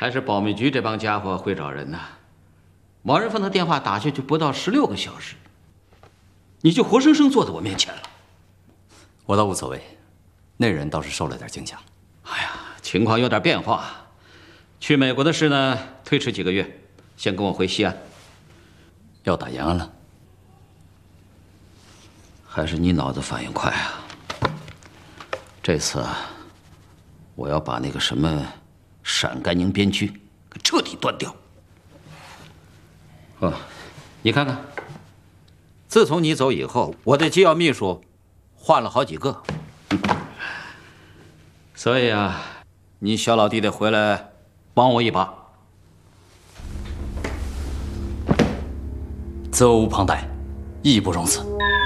还是保密局这帮家伙会找人呐。毛人凤的电话打下去不到16个小时，你就活生生坐在我面前了。 我倒无所谓，那人倒是受了点惊吓。 哎呀，情况有点变化，去美国的事呢推迟几个月，先跟我回西安。 要打延安了？ 还是你脑子反应快啊！这次啊，我要把那个什么陕甘宁边区给彻底断掉。哦，你看看，自从你走以后，我的机要秘书换了好几个。所以啊，你小老弟得回来帮我一把。 责无旁贷，义不容辞。